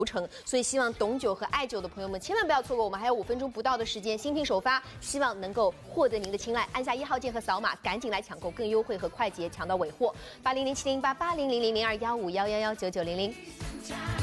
流程，所以希望懂酒和爱酒的朋友们千万不要错过，我们还有5分钟不到的时间，新品首发，希望能够获得您的青睐。按下1号键和扫码，赶紧来抢购更优惠和快捷，抢到尾货。80070880000215119900。